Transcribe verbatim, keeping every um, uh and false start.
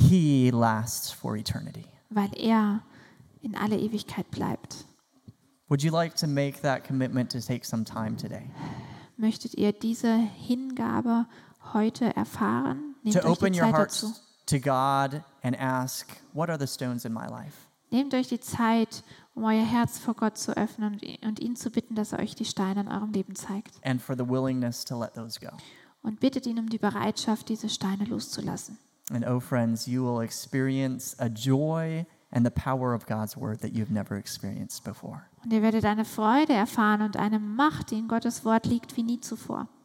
he lasts for eternity. weil er in alle Ewigkeit bleibt. Would you like to make that commitment to take some time today? Möchtet ihr diese Hingabe heute erfahren? Nehmt To euch die open your Zeit hearts dazu. to God and ask, what are the stones in my life? Nehmt euch die Zeit, um euer Herz vor Gott zu öffnen und, und ihn zu bitten, dass er euch die Steine in eurem Leben zeigt. And for the willingness to let those go. Und bittet ihn um die Bereitschaft, diese Steine loszulassen. And oh friends, you will experience a joy and the power of God's word that you've never experienced before. Und ihr werdet eine Freude erfahren und eine Macht, die in Gottes Wort liegt, wie nie zuvor.